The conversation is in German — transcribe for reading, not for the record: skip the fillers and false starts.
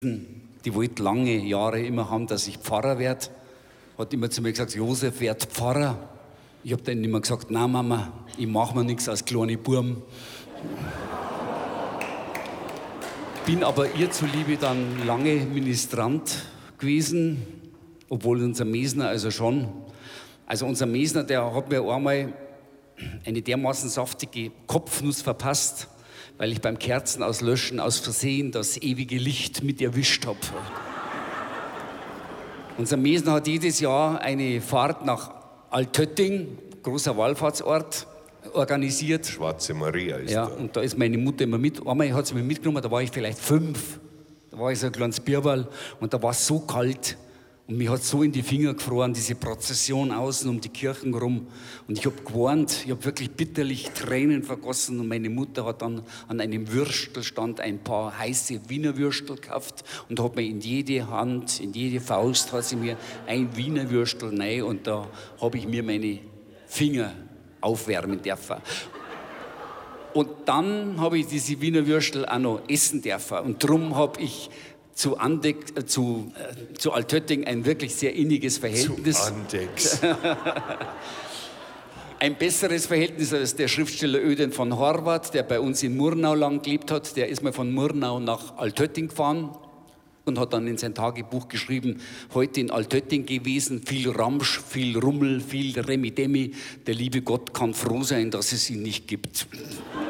Die wollte lange Jahre immer haben, dass ich Pfarrer werde. Hat immer zu mir gesagt, Josef wird Pfarrer. Ich habe dann immer gesagt, nein Mama, ich mache mir nichts als kleine Burm. Bin aber ihr zuliebe dann lange Ministrant gewesen, obwohl unser Mesner also schon. Also unser Mesner, der hat mir einmal eine dermaßen saftige Kopfnuss verpasst, weil ich beim Kerzen auslöschen aus Versehen das ewige Licht mit erwischt habe. Unser Mesner hat jedes Jahr eine Fahrt nach Altötting, großer Wallfahrtsort, organisiert. Schwarze Maria ist ja, da. und da ist meine Mutter immer mit. Einmal hat sie mich mitgenommen, da war ich vielleicht 5. Da war ich so ein kleines Birberl und da war es so kalt. Und mich hat so in die Finger gefroren, diese Prozession außen um die Kirchen rum. Und ich habe gewarnt, ich habe wirklich bitterlich Tränen vergossen. Und meine Mutter hat dann an einem Würstelstand ein paar heiße Wiener Würstel gekauft und hat mir in jede Hand, in jede Faust, hat sie mir ein Wiener Würstel rein. Und da habe ich mir meine Finger aufwärmen dürfen. Und dann habe ich diese Wiener Würstel auch noch essen dürfen. Und darum habe ich zu Altötting ein wirklich sehr inniges Verhältnis. Zu Andex. Ein besseres Verhältnis als der Schriftsteller Öden von Horvath, der bei uns in Murnau lang gelebt hat. Der ist mal von Murnau nach Altötting gefahren und hat dann in sein Tagebuch geschrieben, heute in Altötting gewesen, viel Ramsch, viel Rummel, viel Remi-Demi. Der liebe Gott kann froh sein, dass es ihn nicht gibt.